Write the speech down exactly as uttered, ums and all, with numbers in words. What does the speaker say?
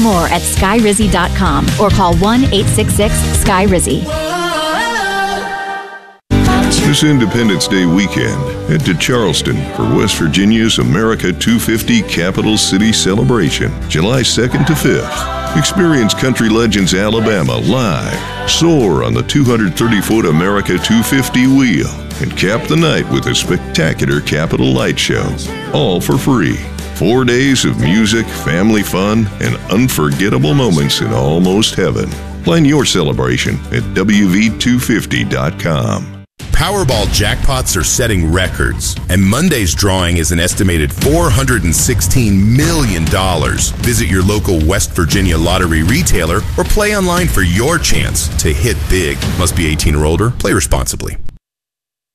more at sky rizzy dot com or call one eight six six sky rizzy. This Independence Day weekend, head to Charleston for West Virginia's America two fifty Capital City Celebration, July second to fifth. Experience country legends Alabama live, soar on the two hundred thirty foot America two fifty wheel, and cap the night with a spectacular Capitol Light Show, all for free. Four days of music, family fun, and unforgettable moments in almost heaven. Plan your celebration at W V two fifty dot com. Powerball jackpots are setting records, and Monday's drawing is an estimated four hundred sixteen million dollars. Visit your local West Virginia lottery retailer or play online for your chance to hit big. Must be eighteen or older. Play responsibly.